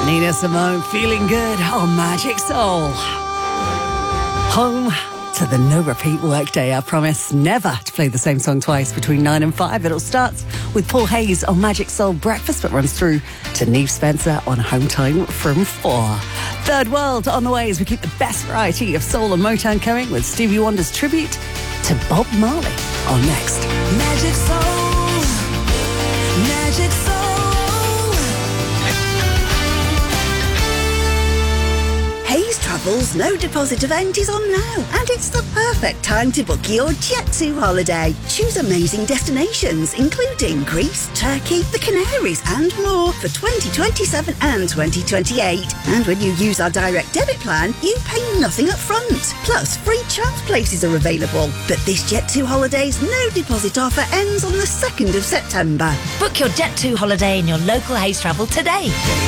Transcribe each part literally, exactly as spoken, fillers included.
Nina Simone, Feeling Good on Magic Soul. Home to the no repeat workday, I promise never to play the same song twice between nine and five. It all starts with Paul Hayes on Magic Soul Breakfast, but runs through to Neve Spencer on Home Time from four. Third World on the way as we keep the best variety of soul and Motown coming with Stevie Wonder's tribute to Bob Marley on next. Magic Soul, Magic Soul. Hayes Travel's no deposit event is on now, and it's the perfect time to book your Jet two holiday. Choose amazing destinations, including Greece, Turkey, the Canaries, and more for twenty twenty-seven and twenty twenty-eight. And when you use our direct debit plan, you pay nothing up front. Plus, free chance places are available. But this Jet two holiday's no deposit offer ends on the second of September. Book your Jet two holiday in your local Hayes Travel today.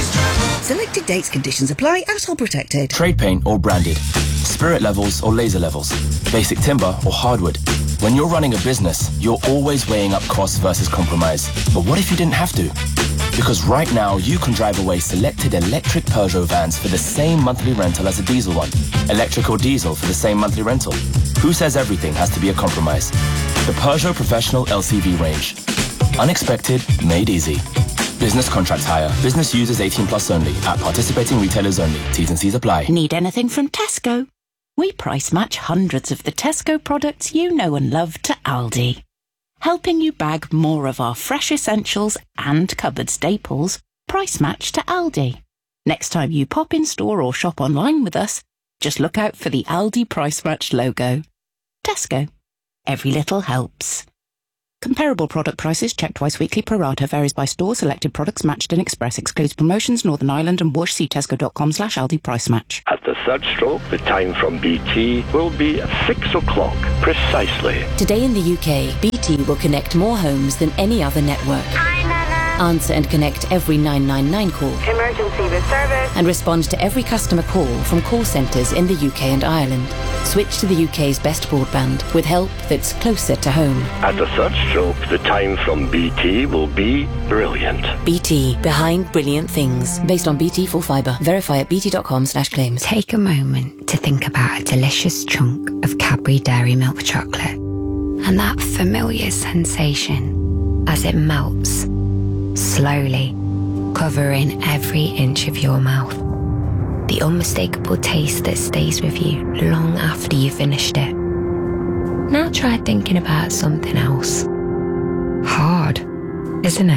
Selected dates, conditions apply, at all protected. Trade paint or branded, spirit levels or laser levels, basic timber or hardwood. When you're running a business, you're always weighing up costs versus compromise. But what if you didn't have to? Because right now, you can drive away selected electric Peugeot vans for the same monthly rental as a diesel one. Electric or diesel for the same monthly rental. Who says everything has to be a compromise? The Peugeot Professional L C V range. Unexpected, made easy. Business contract hire. Business users eighteen plus only. At participating retailers only. T's and C's apply. Need anything from Tesco? We price match hundreds of the Tesco products you know and love to Aldi. Helping you bag more of our fresh essentials and cupboard staples, price match to Aldi. Next time you pop in store or shop online with us, just look out for the Aldi price match logo. Tesco. Every little helps. Comparable product prices checked twice weekly pro rata varies by store. Selected products matched in Express. Excludes promotions, Northern Ireland and Bush. See tesco.com slash Aldi price match. At the third stroke, the time from B T will be six o'clock precisely. Today in the U K, B T will connect more homes than any other network. Answer and connect every nine nine nine call. Emergency with service. And respond to every customer call from call centres in the U K and Ireland. Switch to the U K's best broadband with help that's closer to home. At the third stroke, the time from B T will be brilliant. B T, behind brilliant things. Based on B T full fibre. Verify at bt.com slash claims. Take a moment to think about a delicious chunk of Cadbury Dairy Milk chocolate and that familiar sensation as it melts, slowly covering every inch of your mouth. The unmistakable taste that stays with you long after you've finished it. Now try thinking about something else. Hard, isn't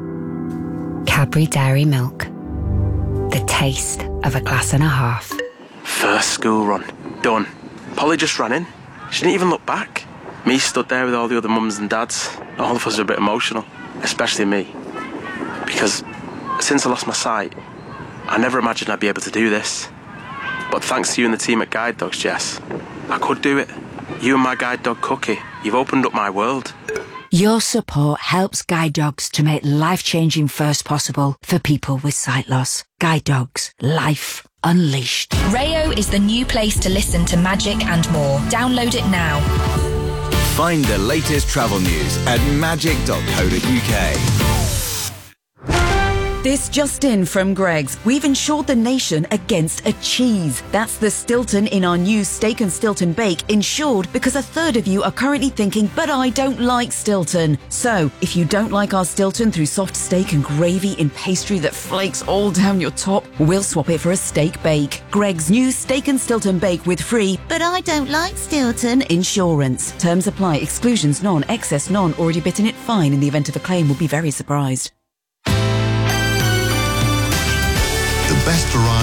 it? Cadbury Dairy Milk. The taste of a glass and a half. First school run. Done. Polly just ran in. She didn't even look back. Me stood there with all the other mums and dads. All of us are a bit emotional. Especially me. Because since I lost my sight, I never imagined I'd be able to do this. But thanks to you and the team at Guide Dogs, Jess, I could do it. You and my guide dog, Cookie, you've opened up my world. Your support helps Guide Dogs to make life-changing first possible for people with sight loss. Guide Dogs. Life unleashed. Rayo is the new place to listen to Magic and more. Download it now. Find the latest travel news at magic dot co dot uk. This just in from Greggs. We've insured the nation against a cheese. That's the Stilton in our new Steak and Stilton Bake, insured because a third of you are currently thinking, but I don't like Stilton. So, if you don't like our Stilton through soft steak and gravy in pastry that flakes all down your top, we'll swap it for a steak bake. Greggs' new Steak and Stilton Bake with free, but I don't like Stilton insurance. Terms apply. Exclusions none. Excess none. Already bitten it fine. In the event of a claim, will be very surprised. The best variety